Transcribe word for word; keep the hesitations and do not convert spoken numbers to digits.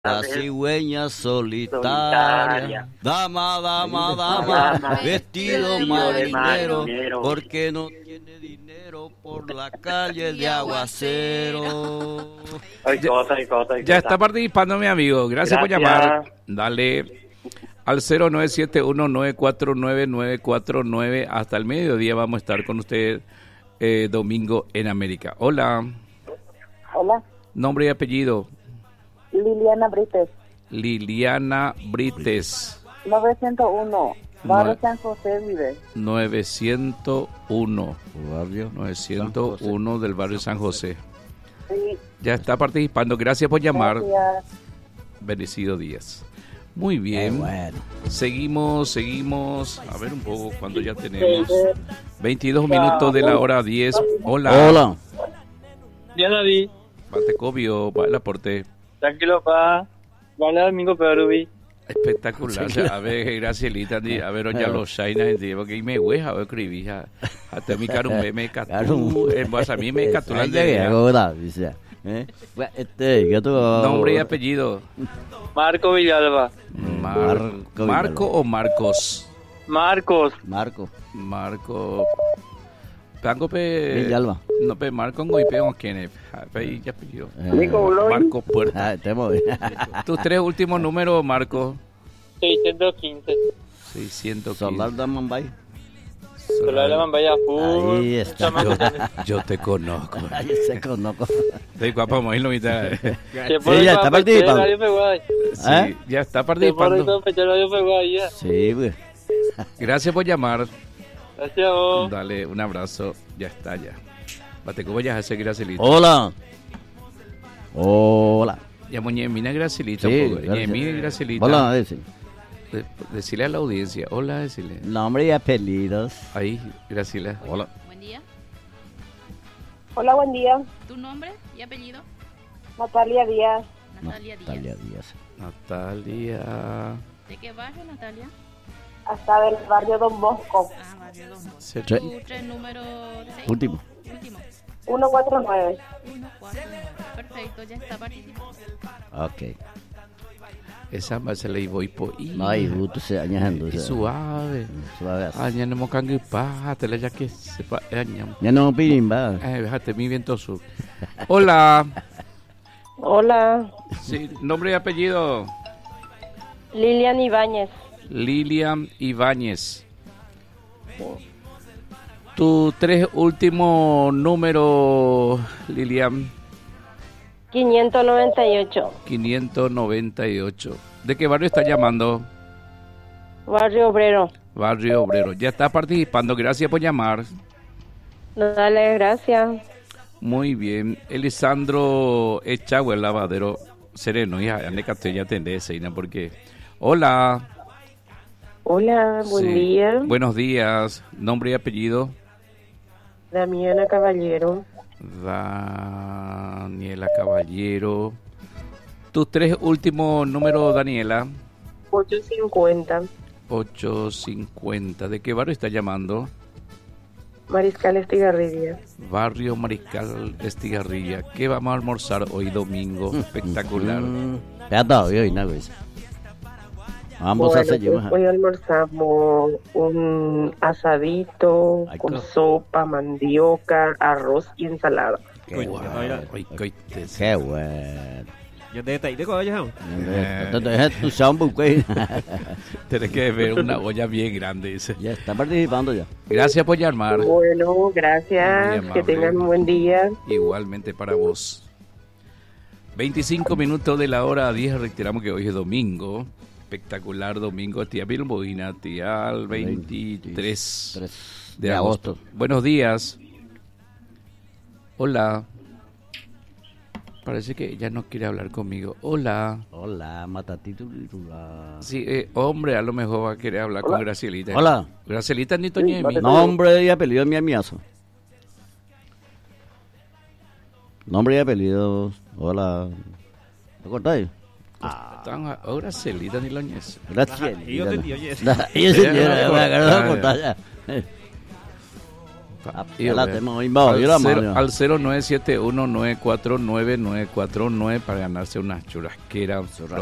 La cigüeña solitaria, dama, dama, dama, vestido marinero, porque no tiene dinero por la calle de aguacero. Ya, ya está participando mi amigo, gracias, gracias por llamar. Dale al cero nueve siete uno nueve cuatro nueve nueve cuatro nueve, hasta el mediodía vamos a estar con usted eh, domingo en América. Hola. Hola. Nombre y apellido. Liliana Brites. Liliana Brites. novecientos uno. Barrio San José vive. novecientos uno. Barrio novecientos uno del barrio San José. Sí. Ya está participando. Gracias por llamar. Gracias. Bendecido Díaz. Muy bien. Bueno. Seguimos, seguimos. A ver un poco cuando ya tenemos veintidós minutos de la hora diez. Hola. Hola. Ya la vi. Batecobio, para el aporte. Tranquilo, pa. Vale, domingo, pero vi. Espectacular. A ver, Gracielita, a ver, ya los Shaina, porque me hueja, a ver, escribí, hasta mi caro me catú, a mí me catú la idea. Nombre y apellido. Marco Villalba. Mar, Marco o Marcos. Marcos. Marco. Marco. Pango pe Villalba. No pe Marco ngoi pe on quién pe ya pidió. Marco Puerta. Ah, estamos. Tus tres últimos números, Marco. seiscientos quince. seiscientos quince. Solar de Mumbai. Solar de Mumbai a full. Ahí está. Yo, yo te conozco. Ahí se conozco. Estoy guapa, muy lo mitad. Sí, ya está participando. Sí, ya está participando. Sí, pues. Gracias por llamar. Gracias a vos. Dale un abrazo. Ya está, ya. Bate, ¿cómo ya hace Gracielita? Hola. Hola. Ya moñemina Gracielita. Sí, Ñemina Gracielita. Hola, decile. De, decirle a la audiencia. Hola, decirle. Nombre y apellidos. Ahí, Graciela. Hola. Buen día. Hola, buen día. ¿Tu nombre y apellido? Natalia Díaz. Natalia, Natalia Díaz. Díaz. Natalia. ¿De qué barrio, Natalia? Hasta del barrio Don Bosco. Ah, barrio Don Bosco. Sí. ¿Tu tres número seis? Último. Último. ciento cuarenta y nueve. uno cuatro nueve. Perfecto, ya está participando. Ok. Esa más se le voy por ahí. No hay gusto, se añejando. Y suave. Suave. Aña no mocango y pájate la ya que sepa. Aña. Ya no piden, va. Eh, déjate mi viento sur. Hola. Hola. Sí, nombre y apellido. Lilian Ibáñez. Lilian Ibáñez. Tu tres últimos números, Lilian. quinientos noventa y ocho. quinientos noventa y ocho. ¿De qué barrio está llamando? Barrio Obrero. Barrio Obrero. Ya está participando. Gracias por llamar. Dale, gracias. Muy bien. Elisandro Echagüe, el lavadero sereno. Ya, ya ya tendés, porque. Hola. Hola, buen Sí. día. Buenos días. Nombre y apellido. Damiana Caballero. Daniela Caballero. Tus tres últimos números, Daniela. ochocientos cincuenta. ochocientos cincuenta. ¿De qué barrio está llamando? Mariscal Estigarribia. Barrio Mariscal Estigarribia. ¿Qué vamos a almorzar hoy domingo? Espectacular. Ya está, hoy no, güey. Vamos bueno, a hacer pues hoy almorzamos un asadito Ay, con claro. sopa, mandioca, arroz y ensalada. Qué bueno. Ay, coites. Qué bueno. Yo te ahí de coño. Entonces, tu sambo, güey. Tienes que ver una olla bien grande, dice. Ya está participando ya. Gracias por llamar. Bueno, Muy gracias. amable. Que tengan un buen día. Igualmente para vos. veinticinco minutos de la hora diez. Reiteramos que hoy es domingo. Espectacular domingo. Tía Bilboina, tía al veintitrés tres de agosto. Buenos días. Hola. Parece que ella no quiere hablar conmigo. Hola. Hola, matatito. Sí, eh, hombre, a lo mejor va a querer hablar Hola. con Gracielita. Hola. Gracielita ni Toñemi. Sí, Nombre y apellido mi amiazo. Nombre y apellido. Hola. ¿Lo cortáis? Están a- oh, Gracielita ni Loñez. Gracias. Y yo te entiendo, oye. Y señora, me agarró la cortada. Ya la tenemos hoy, al, cero, al cero nueve siete uno nueve cuatro nueve nueve cuatro nueve para ganarse unas churrasqueras.